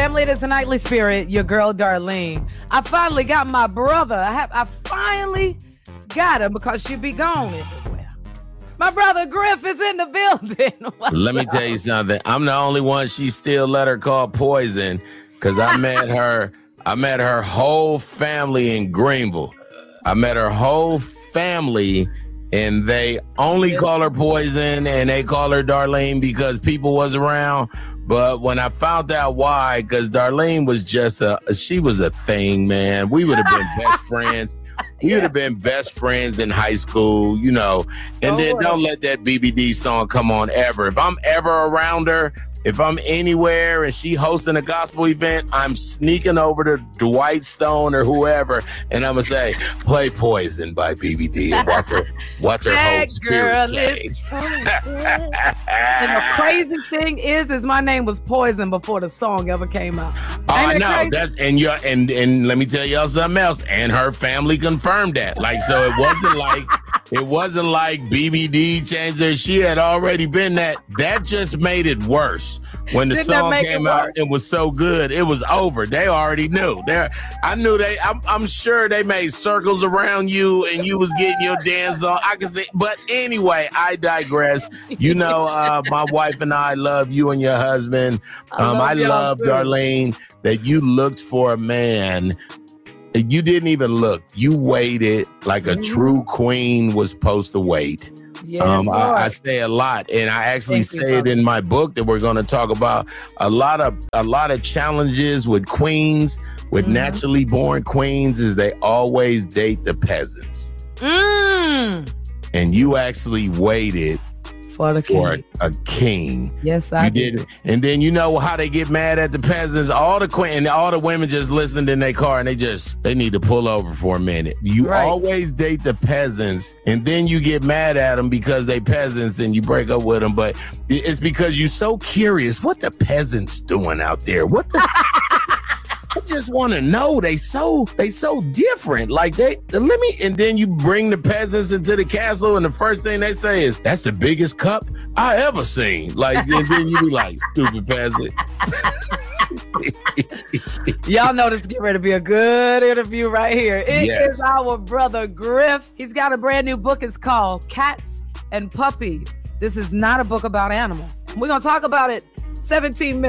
family, it is the Nightly Spirit, your girl Darlene. I finally got my brother. I finally got him because she'd be gone everywhere. My brother Griff is in the building. Let me tell you something. I'm the only one she still let her call Poison because I met her whole family in Greenville. I met her whole family and they only call her Poison and they call her Darlene because people was around. But when I found out why, because Darlene was just she was a thing, man. We would have been best friends. We would have been best friends in high school, you know. And then don't let that BBD song come on ever. If I'm ever around her, if I'm anywhere and she hosting a gospel event, I'm sneaking over to Dwight Stone or whoever, and I'm gonna say, "Play Poison" by BBD and watch her whole spirit change. And the crazy thing is my name was Poison before the song ever came out. I know that's and let me tell y'all something else. And her family confirmed that. Like, so it wasn't like BBD changed her. She had already been that. That just made it worse. When the song came out, it was so good. It was over. They already knew. I'm sure they made circles around you and you was getting your dance on. I can say, but anyway, I digress. You know, my wife and I love you and your husband. I love Darlene, that you looked for a man. You didn't even look. You waited like a true queen was supposed to wait. Yes, I say a lot, and I actually say it in my book that we're going to talk about a lot of challenges with queens, with naturally born queens, is they always date the peasants. And you actually waited for a king. Yes, I did. And then you know how they get mad at the peasants. All the women just listened in their car and they need to pull over for a minute. You always date the peasants, and then you get mad at them because they peasants and you break up with them. But it's because you're so curious what the peasants doing out there. What the I just want to know. They so different. Like and then you bring the peasants into the castle and the first thing they say is, "That's the biggest cup I ever seen." Like, and then you be like, "Stupid peasant." Y'all know this is getting ready to be a good interview right here. It is our brother Griff. He's got a brand new book. It's called Cats and Puppies. This is not a book about animals. We're going to talk about it 17 minutes.